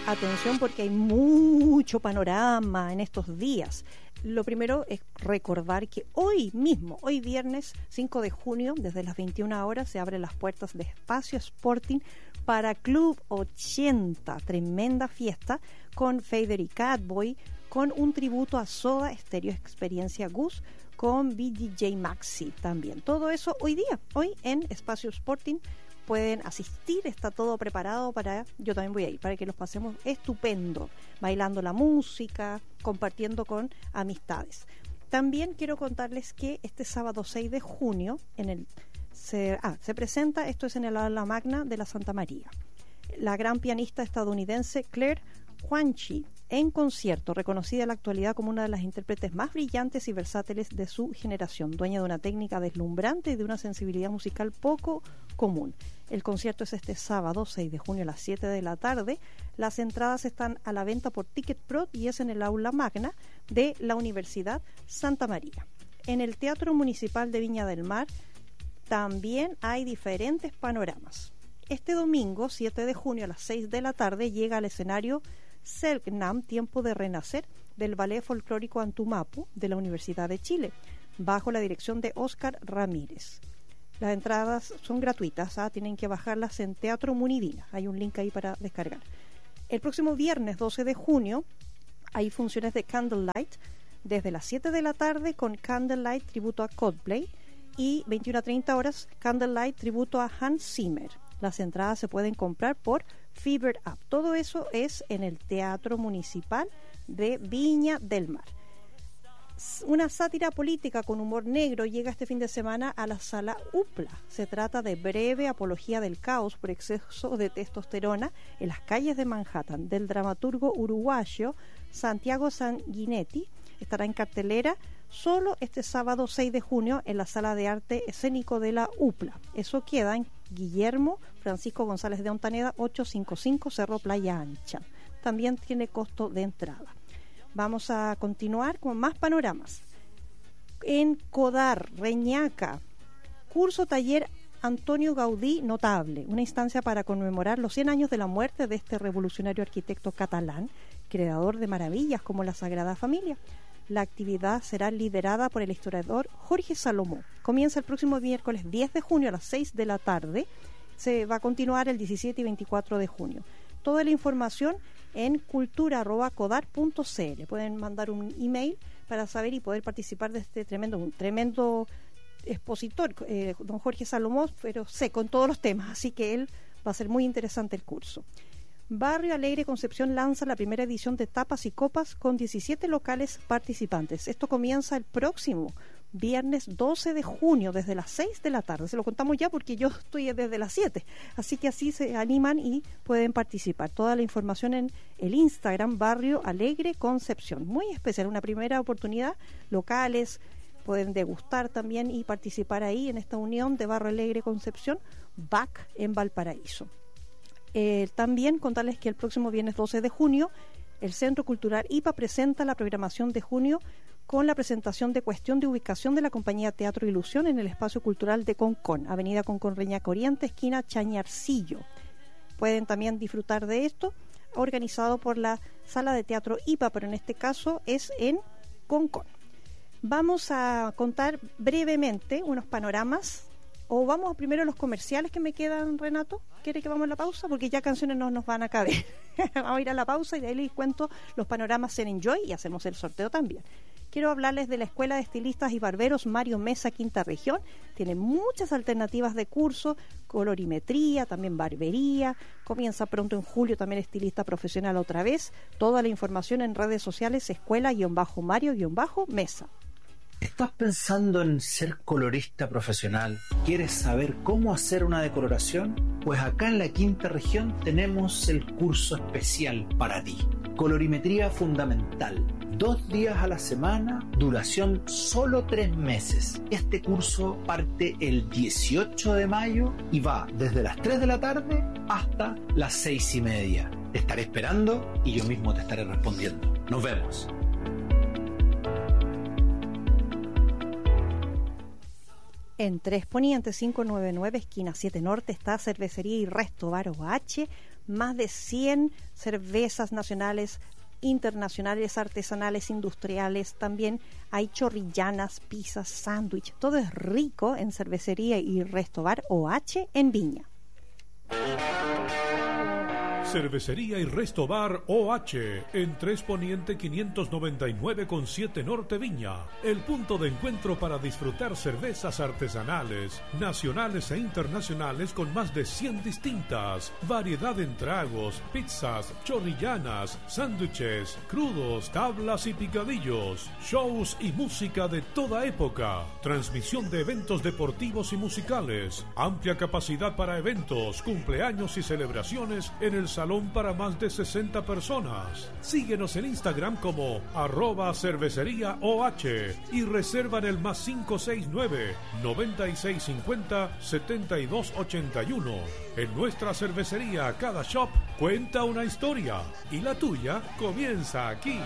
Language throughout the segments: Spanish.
Atención porque hay mucho panorama en estos días. Lo primero es recordar que hoy mismo, hoy viernes 5 de junio, desde las 21 horas, se abren las puertas de Espacio Sporting para Club 80. Tremenda fiesta con Fader y Catboy, con un tributo a Soda Stereo Experiencia Gus, con BDJ Maxi también. Todo eso hoy día, hoy en Espacio Sporting. Pueden asistir, está todo preparado para, yo también voy a ir, para que los pasemos estupendo, bailando la música, compartiendo con amistades. También quiero contarles que este sábado 6 de junio se presenta, esto es en el aula magna de la Santa María, la gran pianista estadounidense Claire Juanchi, en concierto, reconocida en la actualidad como una de las intérpretes más brillantes y versátiles de su generación, dueña de una técnica deslumbrante y de una sensibilidad musical poco común. El concierto es este sábado 6 de junio a las 7 de la tarde. Las entradas están a la venta por Ticket Pro y es en el aula magna de la Universidad Santa María. En el Teatro Municipal de Viña del Mar también hay diferentes panoramas. Este domingo 7 de junio a las 6 de la tarde llega al escenario Selknam, Tiempo de Renacer, del Ballet Folclórico Antumapu de la Universidad de Chile, bajo la dirección de Óscar Ramírez. Las entradas son gratuitas, tienen que bajarlas en Teatro Munidina, hay un link ahí para descargar. El próximo viernes 12 de junio hay funciones de Candlelight desde las 7 de la tarde con Candlelight tributo a Coldplay y 21:30 horas Candlelight tributo a Hans Zimmer. Las entradas se pueden comprar por Fever Up. Todo eso es en el Teatro Municipal de Viña del Mar. Una sátira política con humor negro llega este fin de semana a la Sala UPLA. Se trata de Breve apología del caos por exceso de testosterona en las calles de Manhattan, del dramaturgo uruguayo Santiago Sanguinetti. Estará en cartelera solo este sábado 6 de junio en la Sala de Arte Escénico de la UPLA. Eso queda en Guillermo Francisco González de Ontaneda 855 Cerro Playa Ancha. También tiene costo de entrada. Vamos a continuar con más panoramas. En Codar, Reñaca, curso taller Antonio Gaudí Notable, una instancia para conmemorar los 100 años de la muerte de este revolucionario arquitecto catalán, creador de maravillas como la Sagrada Familia. La actividad será liderada por el historiador Jorge Salomó. Comienza el próximo miércoles 10 de junio a las 6 de la tarde. Se va a continuar el 17 y 24 de junio. Toda la información en cultura@codar.cl. Pueden mandar un email para saber y poder participar de este tremendo expositor, don Jorge Salomó, pero sé con todos los temas, así que él va a ser muy interesante el curso. Barrio Alegre Concepción lanza la primera edición de Tapas y Copas con 17 locales participantes. Esto comienza el próximo viernes 12 de junio desde las 6 de la tarde. Se lo contamos ya porque yo estoy desde las 7. Así que así se animan y pueden participar. Toda la información en el Instagram Barrio Alegre Concepción. Muy especial, una primera oportunidad. Locales pueden degustar también y participar ahí en esta unión de Barrio Alegre Concepción, BAC en Valparaíso. También contarles que el próximo viernes 12 de junio el Centro Cultural IPA presenta la programación de junio con la presentación de Cuestión de Ubicación de la compañía Teatro Ilusión en el Espacio Cultural de Concón, Avenida Concón Reñaca Oriente, esquina Chañarcillo. Pueden también disfrutar de esto, organizado por la Sala de Teatro IPA, pero en este caso es en Concón. Vamos a contar brevemente unos panoramas. ¿O vamos primero a los comerciales que me quedan, Renato? ¿Quiere que vamos a la pausa? Porque ya canciones no nos van a caber. Vamos a ir a la pausa y de ahí les cuento los panoramas en Enjoy y hacemos el sorteo también. Quiero hablarles de la Escuela de Estilistas y Barberos Mario Mesa, Quinta Región. Tiene muchas alternativas de curso, colorimetría, también barbería. Comienza pronto en julio también estilista profesional otra vez. Toda la información en redes sociales, escuela-mario-mesa. ¿Estás pensando en ser colorista profesional? ¿Quieres saber cómo hacer una decoloración? Pues acá en la Quinta Región tenemos el curso especial para ti. Colorimetría fundamental. 2 días a la semana, duración solo 3 meses. Este curso parte el 18 de mayo y va desde las 3 de la tarde hasta las 6:30. Te estaré esperando y yo mismo te estaré respondiendo. Nos vemos. En 3 Poniente 599, esquina 7 Norte, está Cervecería y Resto Bar OH, más de 100 cervezas nacionales, internacionales, artesanales, industriales. También hay chorrillanas, pizzas, sándwich. Todo es rico en Cervecería y Resto Bar OH en Viña. Cervecería y Resto Bar OH, en 3 Poniente 599 con 7 Norte Viña. El punto de encuentro para disfrutar cervezas artesanales, nacionales e internacionales con más de 100 distintas. Variedad en tragos, pizzas, chorrillanas, sándwiches, crudos, tablas y picadillos. Shows y música de toda época. Transmisión de eventos deportivos y musicales. Amplia capacidad para eventos, cumpleaños y celebraciones en el salón para más de 60 personas. Síguenos en Instagram como @cerveceríaOH y reserva en el +569 9650 7281. En nuestra cervecería cada shop cuenta una historia y la tuya comienza aquí.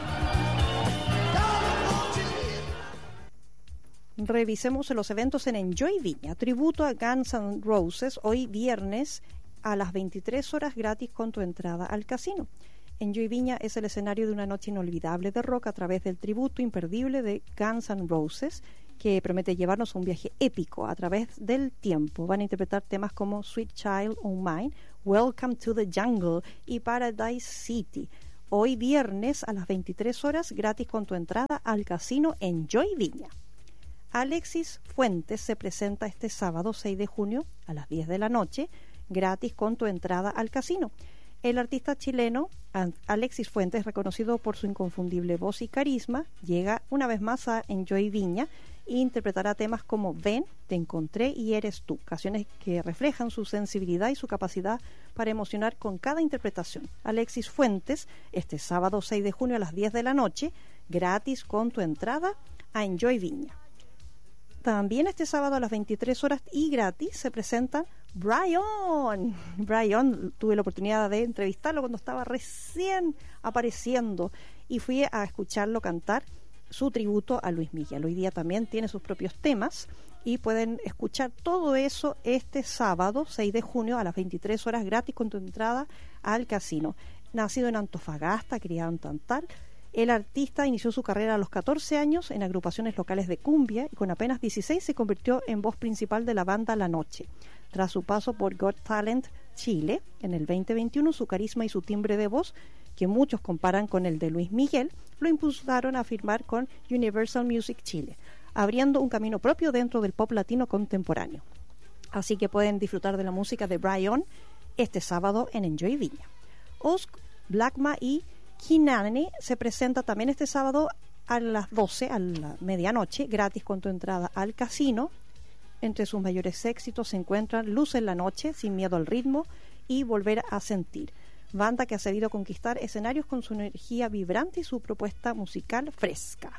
Revisemos los eventos en Enjoy Viña. Tributo a Guns N' Roses hoy viernes a las 23 horas gratis con tu entrada al casino. Enjoy Viña es el escenario de una noche inolvidable de rock a través del tributo imperdible de Guns N' Roses, que promete llevarnos a un viaje épico a través del tiempo. Van a interpretar temas como Sweet Child O' Mine, Welcome to the Jungle y Paradise City. Hoy viernes a las 23 horas gratis con tu entrada al casino Enjoy Viña. Alexis Fuentes se presenta este sábado 6 de junio a las 10 de la noche gratis con tu entrada al casino. El artista chileno Alexis Fuentes, reconocido por su inconfundible voz y carisma, llega una vez más a Enjoy Viña e interpretará temas como Ven, Te Encontré y Eres Tú, canciones que reflejan su sensibilidad y su capacidad para emocionar con cada interpretación. Alexis Fuentes, este sábado 6 de junio a las 10 de la noche, gratis con tu entrada a Enjoy Viña. También este sábado a las 23 horas y gratis se presenta Brian. Tuve la oportunidad de entrevistarlo cuando estaba recién apareciendo y fui a escucharlo cantar su tributo a Luis Miguel. Hoy día también tiene sus propios temas y pueden escuchar todo eso este sábado 6 de junio a las 23 horas gratis con tu entrada al casino. Nacido en Antofagasta, criado en Tantal, el artista inició su carrera a los 14 años en agrupaciones locales de cumbia y con apenas 16 se convirtió en voz principal de la banda La Noche. Tras su paso por Got Talent Chile en el 2021, su carisma y su timbre de voz, que muchos comparan con el de Luis Miguel, lo impulsaron a firmar con Universal Music Chile, abriendo un camino propio dentro del pop latino contemporáneo. Así que pueden disfrutar de la música de Brian este sábado en Enjoy Viña. Osk, Blackma y Kinane se presenta también este sábado a las 12, a la medianoche, gratis con tu entrada al casino. Entre sus mayores éxitos se encuentran Luz en la Noche, Sin Miedo al Ritmo y Volver a Sentir. Banda que ha sabido conquistar escenarios con su energía vibrante y su propuesta musical fresca.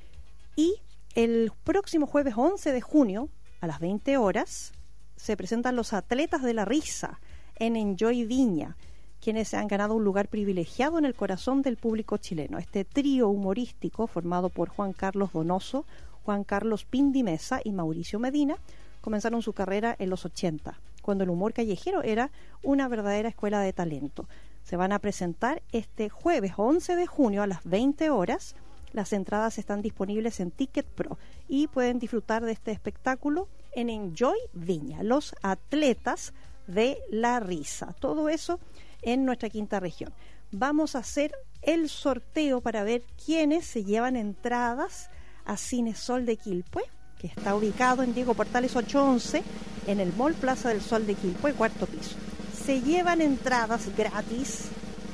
Y el próximo jueves 11 de junio, a las 20 horas, se presentan los Atletas de la Risa en Enjoy Viña, quienes se han ganado un lugar privilegiado en el corazón del público chileno. Este trío humorístico, formado por Juan Carlos Donoso, Juan Carlos Pindimesa y Mauricio Medina, comenzaron su carrera en los 80, cuando el humor callejero era una verdadera escuela de talento. Se van a presentar este jueves 11 de junio a las 20 horas. Las entradas están disponibles en Ticket Pro y pueden disfrutar de este espectáculo en Enjoy Viña, los Atletas de la Risa. Todo eso en nuestra quinta región. Vamos a hacer el sorteo para ver quiénes se llevan entradas a Cine Sol de Quilpué, que está ubicado en Diego Portales 811 en el Mall Plaza del Sol de Quilpué, cuarto piso. Se llevan entradas gratis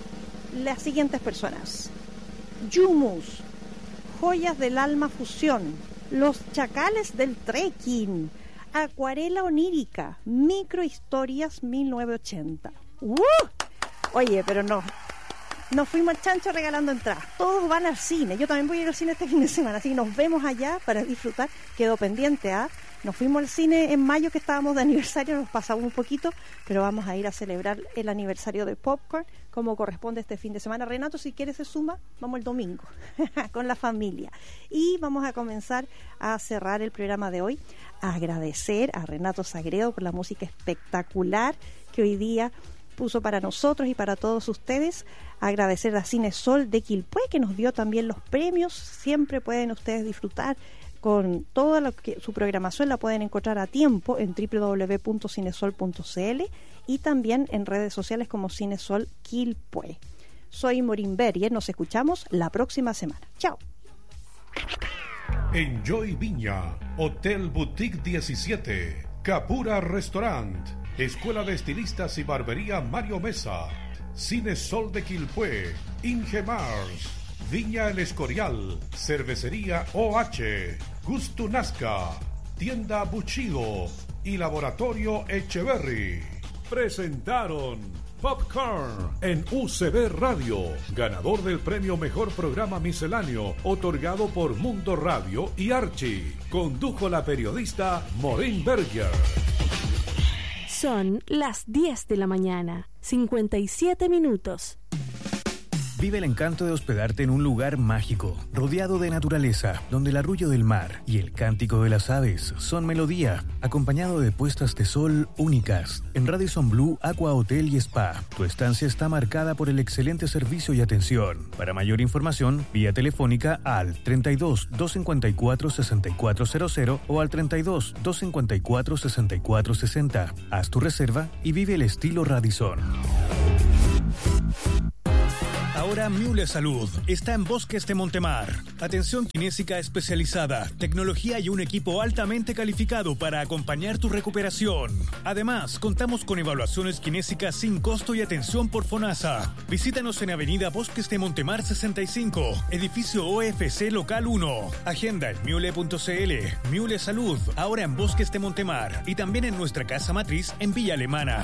las siguientes personas: Yumus, Joyas del Alma Fusión, Los Chacales del Trekking, Acuarela Onírica, Microhistorias 1980. Oye, pero no fuimos al chancho regalando entradas, todos van al cine. Yo también voy a ir al cine este fin de semana, así que nos vemos allá para disfrutar. Quedó pendiente, nos fuimos al cine en mayo, que estábamos de aniversario, nos pasamos un poquito, pero vamos a ir a celebrar el aniversario de Popcorn como corresponde este fin de semana. Renato, si quieres se suma, vamos el domingo con la familia. Y vamos a comenzar a cerrar el programa de hoy, a agradecer a Renato Sagredo por la música espectacular que hoy día dispuso para nosotros y para todos ustedes. Agradecer a Cinesol de Quilpué, que nos dio también los premios. Siempre pueden ustedes disfrutar con toda su programación, la pueden encontrar a tiempo en www.cinesol.cl y también en redes sociales como Cinesol Quilpué. Soy Maureen Berger, nos escuchamos la próxima semana. Chao. Enjoy Viña, Hotel Boutique 17, Capura Restaurant, Escuela de Estilistas y Barbería Mario Mesa, Cinesol de Quilpué, Ingemars, Viña El Escorial, Cervecería OH, Gusto Nazca, Tienda Buchido y Laboratorio Echeverry presentaron Popcorn en UCB Radio, ganador del premio Mejor Programa Misceláneo, otorgado por Mundo Radio y Archie. Condujo la periodista Maureen Berger. Son las 10 de la mañana, 57 minutos. Vive el encanto de hospedarte en un lugar mágico, rodeado de naturaleza, donde el arrullo del mar y el cántico de las aves son melodía, acompañado de puestas de sol únicas. En Radisson Blu Aqua Hotel y Spa, tu estancia está marcada por el excelente servicio y atención. Para mayor información, vía telefónica al 32 254 6400 o al 32 254 6460. Haz tu reserva y vive el estilo Radisson. Ahora Mule Salud está en Bosques de Montemar. Atención kinésica especializada, tecnología y un equipo altamente calificado para acompañar tu recuperación. Además, contamos con evaluaciones kinésicas sin costo y atención por FONASA. Visítanos en Avenida Bosques de Montemar 65, edificio OFC Local 1. Agenda en Mule.cl. Mule Salud, ahora en Bosques de Montemar y también en nuestra casa matriz en Villa Alemana.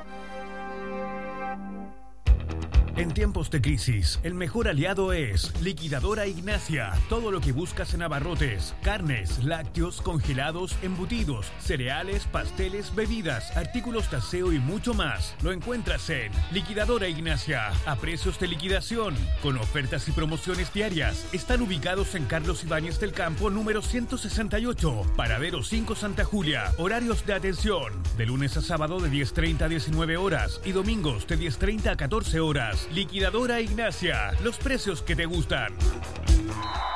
En tiempos de crisis, el mejor aliado es Liquidadora Ignacia. Todo lo que buscas en abarrotes, carnes, lácteos, congelados, embutidos, cereales, pasteles, bebidas, artículos de aseo y mucho más. Lo encuentras en Liquidadora Ignacia, a precios de liquidación, con ofertas y promociones diarias. Están ubicados en Carlos Ibáñez del Campo, número 168, Paradero 5 Santa Julia. Horarios de atención, de lunes a sábado de 10:30 a 19 horas y domingos de 10:30 a 14 horas. Liquidadora Ignacia, los precios que te gustan. ¡Penal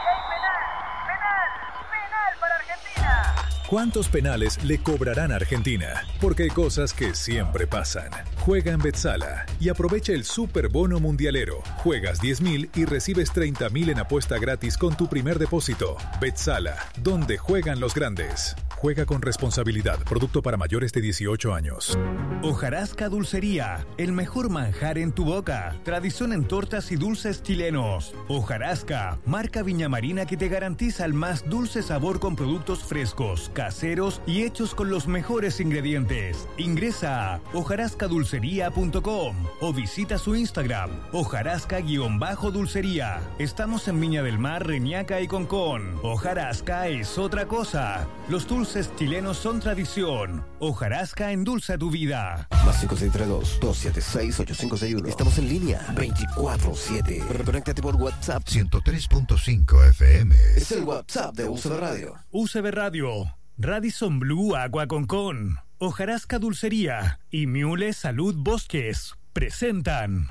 para Argentina! ¿Cuántos penales le cobrarán a Argentina? Porque hay cosas que siempre pasan. Juega en Betsala y aprovecha el Super Bono Mundialero. Juegas 10.000 y recibes 30.000 en apuesta gratis con tu primer depósito. Betsala, donde juegan los grandes. Juega con responsabilidad. Producto para mayores de 18 años. Hojarasca Dulcería, el mejor manjar en tu boca. Tradición en tortas y dulces chilenos. Hojarasca, marca Viñamarina que te garantiza el más dulce sabor con productos frescos, caseros y hechos con los mejores ingredientes. Ingresa a hojarascadulcería.com o visita su Instagram, hojarasca_dulcería. Estamos en Viña del Mar, Reñaca y Concón. Hojarasca es otra cosa. Los dulces chilenos son tradición. Hojarasca endulza tu vida. Más 563-276-8561. Estamos en línea 24/7. Conéctate por WhatsApp 103.5 FM. Es el WhatsApp de UCB Radio. UCB Radio, Radisson Blu Agua Concón, Hojarasca Dulcería y Mule Salud Bosques presentan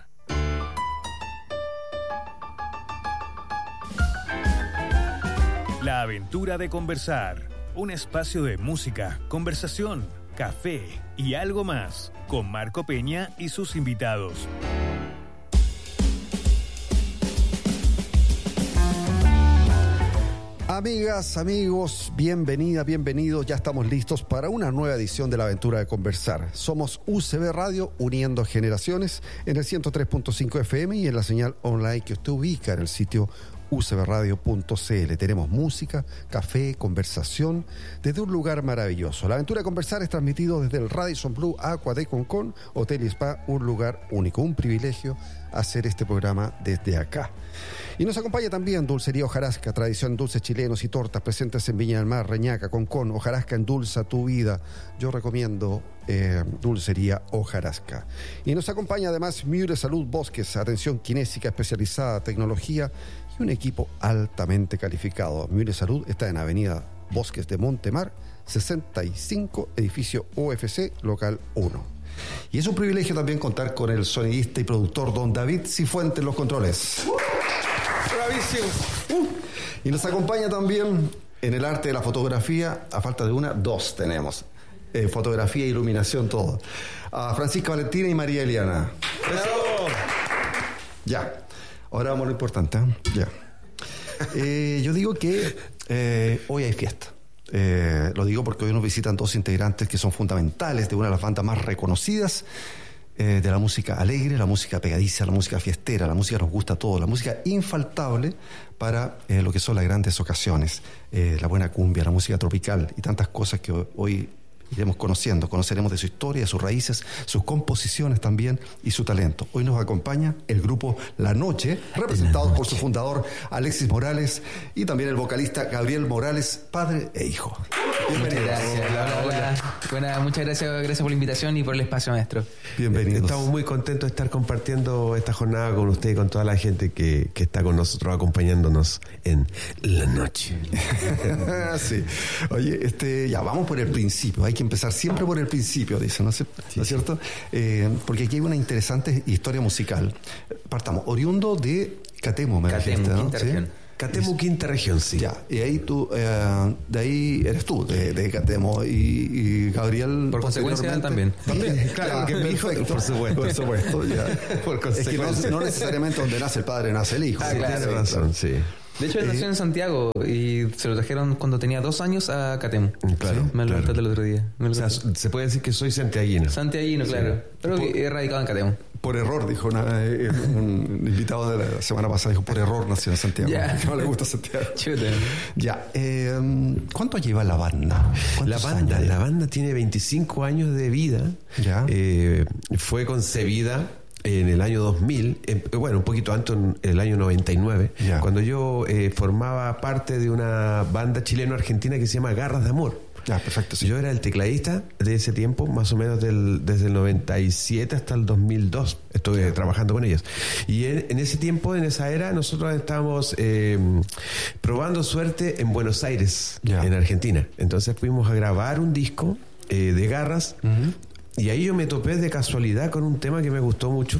La aventura de conversar, un espacio de música, conversación, café y algo más, con Marco Peña y sus invitados. Amigas, amigos, bienvenida, bienvenidos. Ya estamos listos para una nueva edición de La Aventura de Conversar. Somos UCB Radio, uniendo generaciones, en el 103.5 FM y en la señal online que usted ubica en el sitio ucbradio.cl. Tenemos música, café, conversación, desde un lugar maravilloso. La Aventura de Conversar es transmitido desde el Radisson Blu Aqua de Concón, Hotel y Spa, un lugar único, un privilegio hacer este programa desde acá. Y nos acompaña también Dulcería Hojarasca, tradición en dulces chilenos y tortas presentes en Viña del Mar, Reñaca, Concón. Hojarasca endulza tu vida. Yo recomiendo Dulcería Hojarasca. Y nos acompaña además Mule Salud Bosques, atención kinésica especializada, tecnología y un equipo altamente calificado. Mule Salud está en Avenida Bosques de Montemar 65, edificio UFC, local 1. Y es un privilegio también contar con el sonidista y productor don David Cifuentes en los controles. ¡Bravísimo! Y nos acompaña también en el arte de la fotografía, a falta de una, dos tenemos. Fotografía, iluminación, todo. A Francisca Valentina y María Eliana. ¡Eso! Ya. Ahora vamos a lo importante. Ya. Yo digo que hoy hay fiesta. Lo digo porque hoy nos visitan dos integrantes que son fundamentales de una de las bandas más reconocidas de la música alegre, la música pegadiza, la música fiestera, la música que nos gusta a todos, la música infaltable para lo que son las grandes ocasiones, la buena cumbia, la música tropical y tantas cosas que hoy iremos conociendo. Conoceremos de su historia, de sus raíces, sus composiciones también y su talento. Hoy nos acompaña el grupo La Noche, representado por su fundador Alexis Morales y también el vocalista Gabriel Morales, padre e hijo. Muchas gracias. Hola. Bueno, muchas gracias por la invitación y por el espacio, maestro. Bienvenidos. Estamos muy contentos de estar compartiendo esta jornada con usted y con toda la gente que está con nosotros, acompañándonos en La Noche. Sí. Oye, ya vamos por el principio. Hay que empezar siempre por el principio, dice, ¿no es cierto? Porque aquí hay una interesante historia musical. Partamos. Oriundo de Catemo, me dijiste, ¿no? Quinta región. Catemo, quinta región, sí. Ya, y ahí tú, de ahí eres tú, de Catemo, y Gabriel... Por consecuencia también. Claro, que mi hijo, por supuesto, ya. Por consecuencia. Es que no necesariamente donde nace el padre nace el hijo. Claro. Tienes razón, sí. De hecho, él nació en Santiago y se lo trajeron cuando tenía 2 años a Catemo. Claro. Sí, me lo contaste el otro día. O sea, se puede decir que soy santiaguino. Santiaguino, claro. Pero he radicado en Catemo. Por error, dijo un invitado de la semana pasada, dijo, por error nació en Santiago. Yeah. No le gusta Santiago. Chuta. Ya. ¿Cuánto lleva la banda? La banda tiene 25 años de vida. Ya. Fue concebida en el año 2000, bueno, un poquito antes, en el año 99, ya, cuando yo formaba parte de una banda chileno-argentina que se llama Garras de Amor. Ya, perfecto. Sí. Yo era el tecladista de ese tiempo, más o menos desde el 97 hasta el 2002. Estuve trabajando con ellos. Y en ese tiempo, en esa era, nosotros estábamos probando suerte en Buenos Aires, en Argentina. Entonces fuimos a grabar un disco de Garras. Uh-huh. Y ahí yo me topé de casualidad con un tema que me gustó mucho,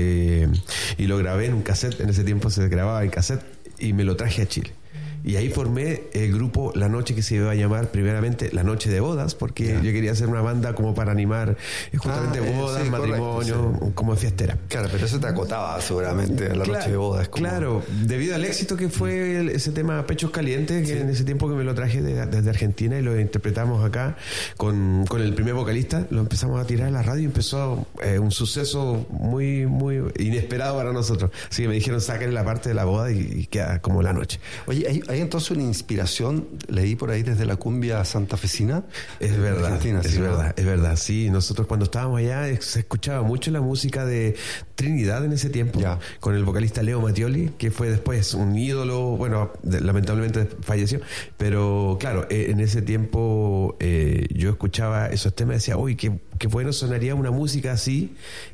y lo grabé en un cassette. En ese tiempo se grababa en cassette y me lo traje a Chile. Y ahí formé el grupo La Noche, que se iba a llamar primeramente La Noche de Bodas, porque yo quería hacer una banda como para animar justamente bodas, sí, matrimonio, correcto, sí, como fiestera. Claro, pero eso te acotaba seguramente a La Noche de Bodas. Como... Claro, debido al éxito que fue ese tema Pechos Calientes, que en ese tiempo que me lo traje desde Argentina y lo interpretamos acá con el primer vocalista, lo empezamos a tirar en la radio y empezó un suceso muy, muy inesperado para nosotros. Así que me dijeron, saquen la parte de la boda y queda como La Noche. Oye, ¿hay entonces una inspiración, leí por ahí, desde la cumbia santafesina? Es verdad, es verdad, sí. Nosotros cuando estábamos allá se escuchaba mucho la música de Trinidad en ese tiempo, con el vocalista Leo Mattioli, que fue después un ídolo, bueno, lamentablemente falleció, pero claro, en ese tiempo yo escuchaba esos temas y decía, uy, qué bueno sonaría una música así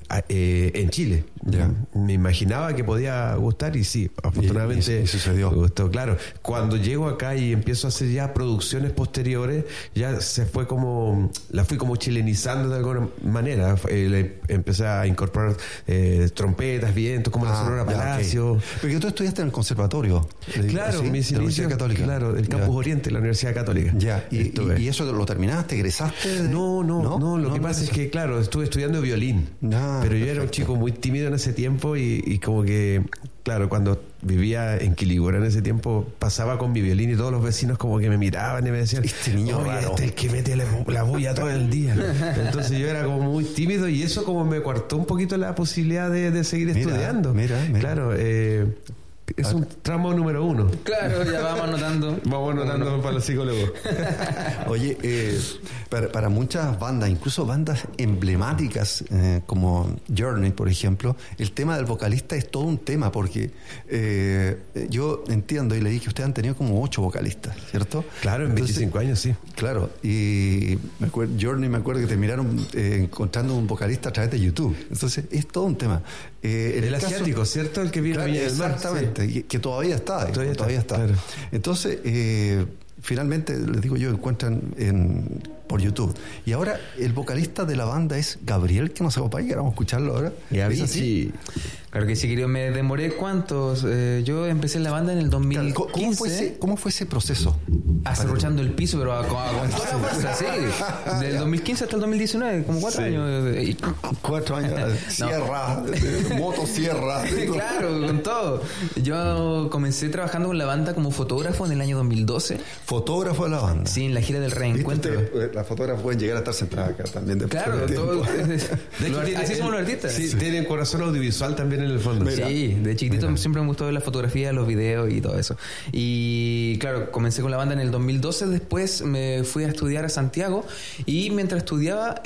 en Chile. Me imaginaba que podía gustar y sí, afortunadamente y sucedió. Me gustó, claro. Cuando llego acá y empiezo a hacer ya producciones posteriores, ya se fue como, la fui como chilenizando de alguna manera. Le empecé a incorporar trompetas, vientos, como la Sonora Palacio. Okay. Porque tú estudiaste en el conservatorio. Claro, ¿sí? Mis de la Universidad Católica. Claro, el Campus Oriente, la Universidad Católica. Ya, ¿y eso lo terminaste? ¿Egresaste? No, lo que pasa es que, claro, estuve estudiando violín. Pero yo era un chico muy tímido en ese tiempo y como que, claro, cuando vivía en Quiligura en ese tiempo, pasaba con mi violín y todos los vecinos como que me miraban y me decían, este niño raro, el que mete la bulla todo el día. Entonces yo era como muy tímido y eso como me coartó un poquito la posibilidad de seguir estudiando. Mira. Claro, es un tramo número 1. Claro, ya vamos anotando. Vamos anotando para los psicólogos. Oye, para muchas bandas, incluso bandas emblemáticas como Journey, por ejemplo, el tema del vocalista es todo un tema, porque yo entiendo y leí que ustedes han tenido como 8 vocalistas, ¿cierto? Claro, en 25 años, sí. Claro, y Journey me acuerdo que terminaron encontrando un vocalista a través de YouTube. Entonces, es todo un tema. El asiático, ¿cierto? El que viene claro, del mar. Exactamente, sí. Que todavía está. Todavía está. Claro. Entonces, finalmente, les digo yo, encuentran por YouTube. Y ahora el vocalista de la banda es Gabriel, que no se acompaña, vamos a escucharlo ahora. Gabriel, sí. Claro que sí, querido. Me demoré, ¿cuántos? Yo empecé en la banda en el 2015. ¿Cómo fue ese proceso? Acerrochando el piso, pero con toda la fuerza, sí. Del 2015 hasta el 2019, como 4 años. 4 años, sierra, motosierra. Claro, con todo. Yo comencé trabajando con la banda como fotógrafo en el año 2012. ¿Fotógrafo de la banda? Sí, en la gira del reencuentro. Las fotógrafas pueden llegar a estar sentadas acá también. Claro, así somos los artistas. Sí, tienen corazón audiovisual también en el fondo. Sí, de chiquitito siempre me gustó ver la fotografía, los videos y todo eso. Y claro, comencé con la banda en el 2012, después me fui a estudiar a Santiago y mientras estudiaba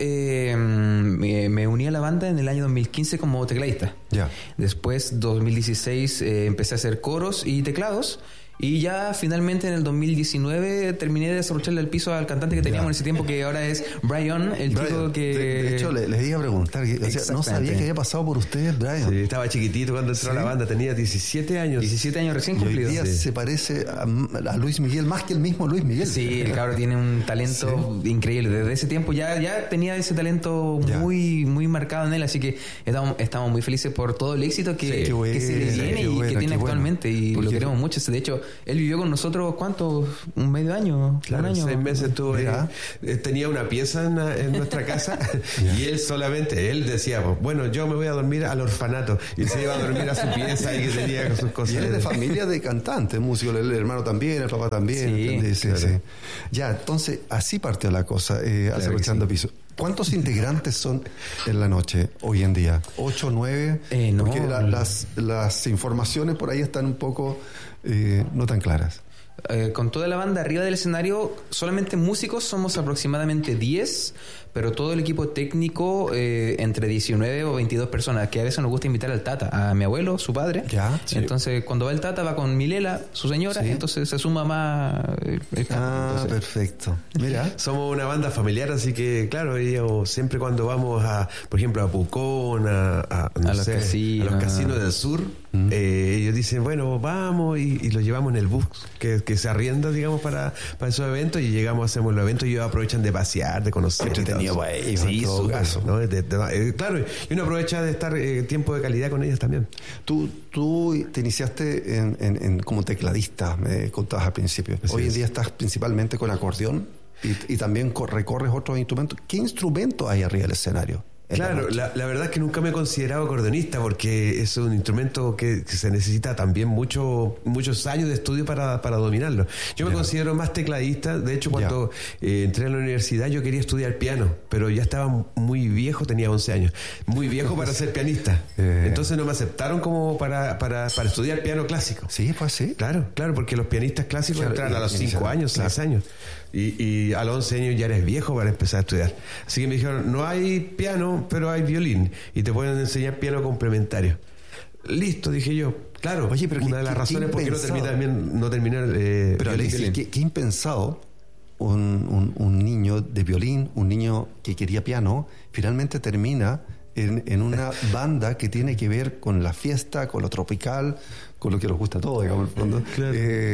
me uní a la banda en el año 2015 como tecladista. Después, 2016, empecé a hacer coros y teclados. Y ya finalmente en el 2019 terminé de desarrollarle el piso al cantante que teníamos en ese tiempo, que ahora es Brian, el chico que... De hecho, les iba a preguntar, no sabía que había pasado por ustedes, Brian. Sí, estaba chiquitito cuando entró a la banda, tenía 17 años. 17 años recién cumplidos. Hoy día se parece a Luis Miguel, más que el mismo Luis Miguel. Sí, el cabro tiene un talento increíble. Desde ese tiempo ya tenía ese talento muy marcado en él, así que estamos muy felices por todo el éxito que se le viene y que tiene actualmente. Y lo queremos mucho. De hecho, él vivió con nosotros, ¿cuánto? ¿Un medio año? Claro, un año. 6 meses estuvo ahí. Tenía una pieza en nuestra casa y él decía, bueno, yo me voy a dormir al orfanato, y se iba a dormir a su pieza y que tenía sus cosas. Y él es de familia de cantantes, músicos, el hermano también, el papá también. Sí. Ya, entonces, así partió la cosa, Acerrochando Piso. ¿Cuántos integrantes son en la noche hoy en día? ¿8, 9? No. Porque las informaciones por ahí están un poco no tan claras. Con toda la banda arriba del escenario, solamente músicos somos aproximadamente 10, pero todo el equipo técnico entre 19 o 22 personas, que a veces nos gusta invitar al Tata, a mi abuelo, su padre. Entonces, cuando va el Tata, va con Milela, su señora, entonces se suma más el canto. Perfecto. Mira. Somos una banda familiar, así que, claro, siempre cuando vamos por ejemplo, a Pucón, a los casinos del sur, ellos dicen, bueno, vamos y los llevamos en el bus que se arrienda, digamos, para esos eventos, y llegamos, hacemos los eventos y ellos aprovechan de pasear, de conocer. Claro, y uno aprovecha de estar tiempo de calidad con ellos también. Tú te iniciaste como tecladista, me contabas al principio. Hoy en día estás principalmente con acordeón y también recorres otros instrumentos. ¿Qué instrumentos hay arriba del escenario? Claro, la verdad es que nunca me he considerado acordeonista, porque es un instrumento que se necesita también muchos años de estudio para dominarlo. Yo me considero más tecladista. De hecho, cuando entré a la universidad yo quería estudiar piano, pero ya estaba muy viejo, tenía 11 años, muy viejo para ser pianista. Entonces no me aceptaron como para estudiar piano clásico. Sí, fue así. Claro, porque los pianistas clásicos entran a los 5 años, 6 años. Y a los 11 años ya eres viejo para empezar a estudiar. Así que me dijeron, no hay piano, pero hay violín, y te pueden enseñar piano complementario. Listo, dije yo. Claro. Oye, pero una de las razones por qué no terminar pero Alexis, qué impensado un niño de violín, un niño que quería piano, finalmente termina en una banda que tiene que ver con la fiesta, con lo tropical, con lo que nos gusta a todos, digamos, en el fondo. Claro.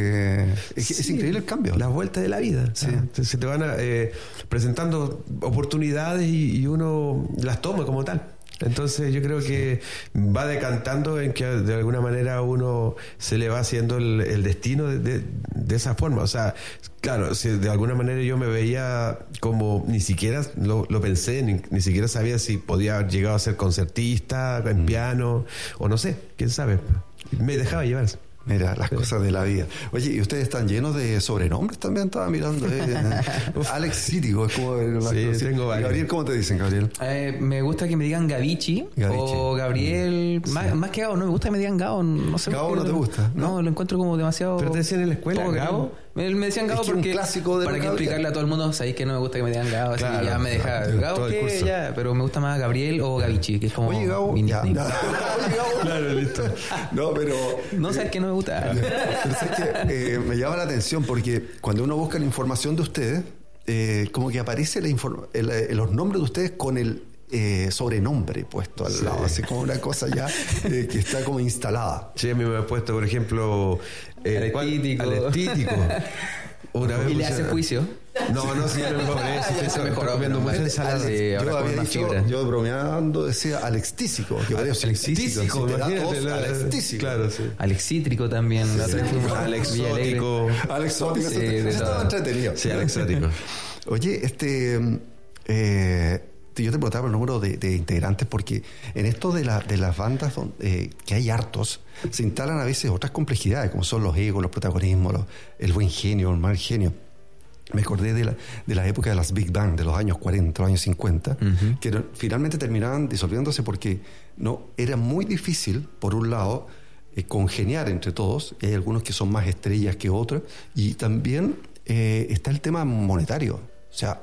Es increíble el cambio. Las vueltas de la vida. Se te van presentando oportunidades y uno las toma como tal. Entonces yo creo que va decantando en que de alguna manera uno se le va haciendo el destino de esa forma. O sea, claro, si de alguna manera yo me veía como, ni siquiera lo pensé, ni siquiera sabía si podía haber llegado a ser concertista en piano, o no sé, quién sabe. Me dejaba llevar. Mira, las cosas de la vida. Oye, ¿y ustedes están llenos de sobrenombres también? Estaba mirando. Alex Círigo es como el más conocido. Tengo varios. Gabriel, ¿cómo te dicen, Gabriel? Me gusta que me digan Gavichi o Gabriel. Más que Gabo, no me gusta que me digan Gabo. No sé. ¿Gabo no te gusta? No, lo encuentro como demasiado. ¿Pero te decían en la escuela Gabo? Me decían Gabo porque, para que explicarle a todo el mundo, sabéis que no me gusta que me digan Gabo, así que ya me deja Gabo, que ya, pero me gusta más Gabriel o Gavichi, que es como Oye, Gabo, Oye, Gabo. Claro, listo. No, pero no sabes que no me gusta. Pero es que me llama la atención porque cuando uno busca la información de ustedes, como que aparece los nombres de ustedes con el sobrenombre puesto al lado, así como una cosa ya que está como instalada. Sí, a mí me ha puesto, por ejemplo, Aletítico. Una vez y le hace juicio. No, sí, no por eso. Se mejoró, comiendo mucha ensalada. Yo bromeando decía alextísico. Alextísico, alextísico. Claro, sí. Alexítrico también. Alexótico. Alexótico. Sí, estaba entretenido. Sí, alexótico. Oye, yo te preguntaba el número de integrantes porque en esto de las bandas que hay hartos, se instalan a veces otras complejidades, como son los egos, los protagonismos, el buen genio, el mal genio. Me acordé de la época de las Big Bang, de los años 40, los años 50, que finalmente terminaban disolviéndose porque era muy difícil, por un lado, congeniar entre todos. Hay algunos que son más estrellas que otros, y también está el tema monetario. O sea,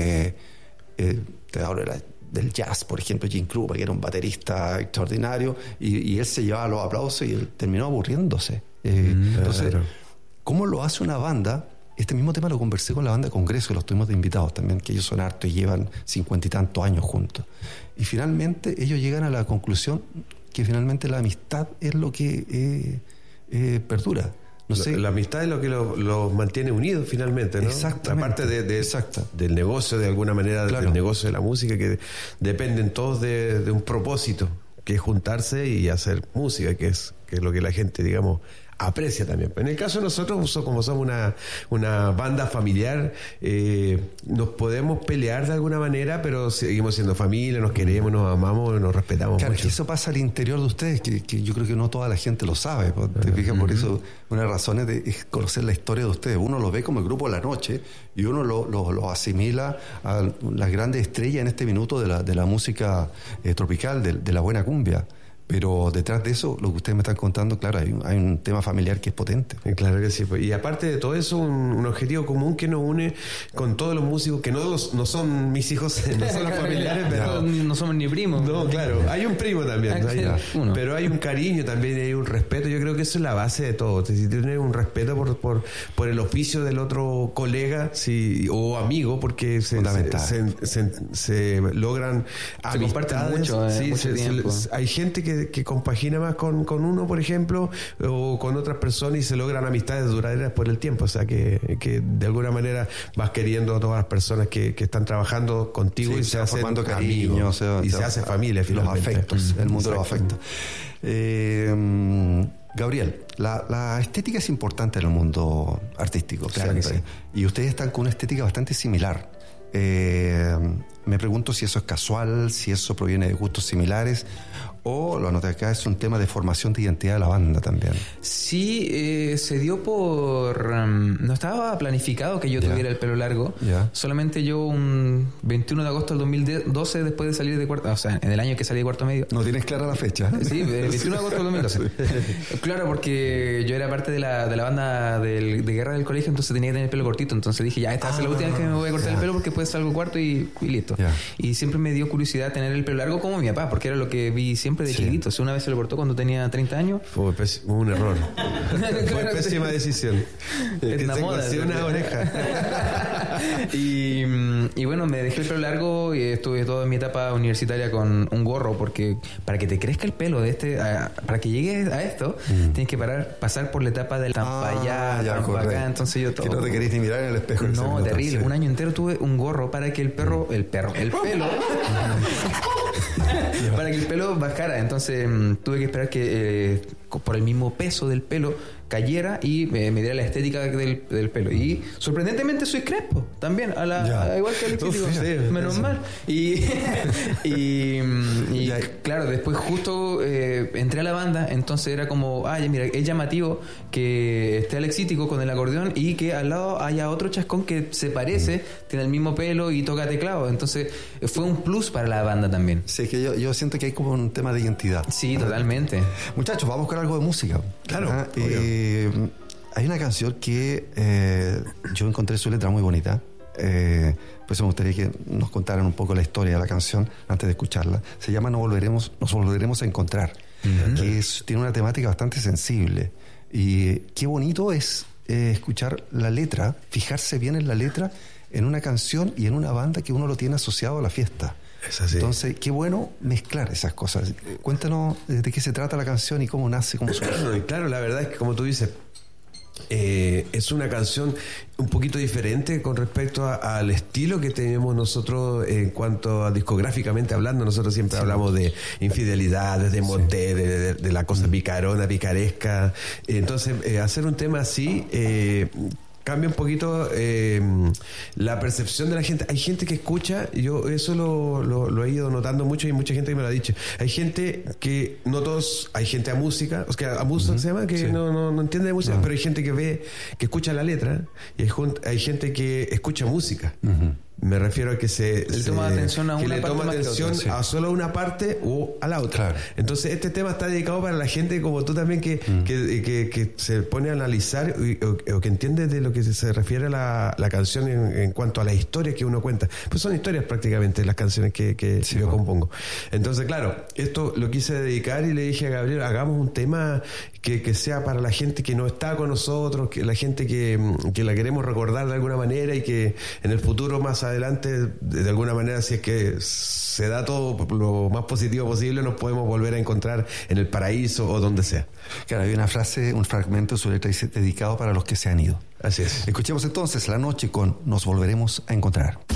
te hablo del jazz, por ejemplo, Jim Krupa, que era un baterista extraordinario, y él se llevaba los aplausos y él terminó aburriéndose. Entonces, ¿cómo lo hace una banda? Este mismo tema lo conversé con la banda Congreso, los tuvimos de invitados también, que ellos son hartos y llevan 50 y tantos años juntos. Y finalmente ellos llegan a la conclusión que finalmente la amistad es lo que perdura. No sé. La amistad es lo que los mantiene unidos finalmente, ¿no? Exactamente. Aparte del negocio, de alguna manera, claro, del negocio de la música, que dependen todos de un propósito, que es juntarse y hacer música, que es lo que la gente, digamos, aprecia también. En el caso de nosotros, como somos una banda familiar, nos podemos pelear de alguna manera, pero seguimos siendo familia, nos queremos, nos amamos, nos respetamos. Claro, mucho. que eso pasa al interior de ustedes, que yo creo que no toda la gente lo sabe. Te fijas, por eso una razón es conocer la historia de ustedes. Uno lo ve como el grupo La Noche y uno lo asimila a las grandes estrellas en este minuto de la música tropical, de la buena cumbia. Pero detrás de eso, lo que ustedes me están contando, claro, hay un tema familiar que es potente. Claro que sí. Y aparte de todo eso, un objetivo común que nos une con todos los músicos, que no son mis hijos, no son los familiares, pero no somos ni primos. No, claro. Hay un primo también. Pero hay un cariño también, hay un respeto. Yo creo que eso es la base de todo. Si tienes un respeto por el oficio del otro colega o amigo, porque se logran se comparten mucho, mucho tiempo. Hay gente que compagina más con uno, por ejemplo, o con otras personas, y se logran amistades duraderas por el tiempo. O sea, que de alguna manera vas queriendo a todas las personas que están trabajando contigo, y se hacen formando cariño, amigos, y se hace familia, finalmente. Los afectos, el mundo de los afectos. Gabriel, la estética es importante en el mundo artístico, claro que sí. Y ustedes están con una estética bastante similar. Me pregunto si eso es casual, si eso proviene de gustos similares, o lo anoté acá, es un tema de formación de identidad de la banda también. Sí, se dio por... no estaba planificado que yo tuviera el pelo largo. Solamente yo un 21 de agosto del 2012, después de salir de cuarto... O sea, en el año que salí de cuarto medio. No tienes clara la fecha. Sí, el 21 de agosto del 2012. Claro, porque yo era parte de la banda de guerra del colegio, entonces tenía que tener el pelo cortito. Entonces dije, esta va a ser la última vez que me voy a cortar el pelo, porque después salgo cuarto y listo. Y siempre me dio curiosidad tener el pelo largo como mi papá, porque era lo que vi siempre de chiquito. O sea, una vez se lo cortó cuando tenía 30 años. Fue un error. Fue pésima decisión. Es una moda. Una oreja. Y bueno, me dejé el pelo largo y estuve toda mi etapa universitaria con un gorro, porque para que te crezca el pelo para que llegues a esto, tienes que pasar por la etapa del tampallá, acá. Entonces yo todo. Que no te querés ni mirar en el espejo. No, terrible. Un año entero tuve un gorro para que el pelo para que el pelo bajara. Entonces tuve que esperar que por el mismo peso del pelo cayera y me diera la estética del pelo. Y sorprendentemente soy crespo también, igual que el menos mal. Y claro, después justo entré a la banda, entonces era como, mira, es llamativo que esté Alexítico con el acordeón y que al lado haya otro chascón que se parece, tiene el mismo pelo y toca teclado. Entonces fue un plus para la banda también. Sí, que yo siento que hay como un tema de identidad. Sí, totalmente. Muchachos, vamos con algo de música. Claro. Hay una canción que yo encontré su letra muy bonita. Pues me gustaría que nos contaran un poco la historia de la canción antes de escucharla. Se llama Nos volveremos a encontrar, que tiene una temática bastante sensible. Y qué bonito es escuchar la letra, fijarse bien en la letra, en una canción y en una banda que uno lo tiene asociado a la fiesta. Es así. Entonces, qué bueno mezclar esas cosas. Cuéntanos de qué se trata la canción y cómo nace, cómo surge. Claro, la verdad es que, como tú dices, es una canción un poquito diferente con respecto al estilo que tenemos nosotros en cuanto a discográficamente hablando. Nosotros siempre hablamos de infidelidades, de moté, de la cosa picarona, picaresca. Entonces, hacer un tema así cambia un poquito la percepción de la gente. Hay gente que escucha, yo eso lo he ido notando mucho, y mucha gente que me lo ha dicho. Hay gente que, no todos, hay gente a música, o sea, a música se llama, que no entiende de música, pero hay gente que escucha la letra, y hay gente que escucha música. Me refiero a que le toma atención a una parte, a solo una parte o a la otra. Claro. Entonces este tema está dedicado para la gente como tú también, que se pone a analizar o que entiende de lo que se refiere a la canción en cuanto a las historias que uno cuenta. Pues son historias prácticamente las canciones que yo compongo. Entonces, claro, esto lo quise dedicar y le dije a Gabriel, hagamos un tema que sea para la gente que no está con nosotros, que la gente que la queremos recordar de alguna manera, y que en el futuro más adelante, de alguna manera, si es que se da todo lo más positivo posible, nos podemos volver a encontrar en el paraíso o donde sea. Claro, hay una frase, un fragmento de su letra dice: dedicado para los que se han ido. Así es. Escuchemos entonces La Noche con Nos Volveremos a Encontrar.